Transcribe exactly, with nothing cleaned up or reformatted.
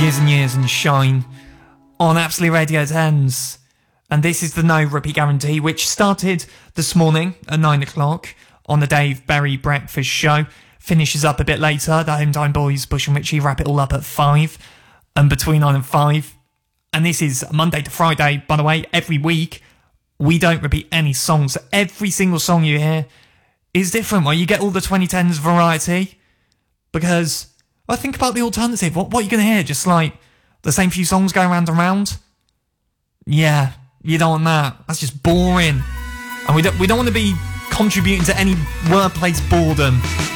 Years and Years and Shine on Absolute Radio tens. And this is the No Repeat Guarantee, which started this morning at nine o'clock on the Dave Berry Breakfast Show. Finishes up a bit later. The Home Time Boys, Bush and Richie, wrap it all up at five. And between nine and five. And this is Monday to Friday, by the way. Every week, we don't repeat any songs. Every single song you hear is different. Well, you get all the twenty tens variety. Because, well, think about the alternative. What, what are you going to hear? Just like the same few songs going round and round? Yeah, you don't want that. That's just boring. And we don't, we don't want to be contributing to any workplace boredom.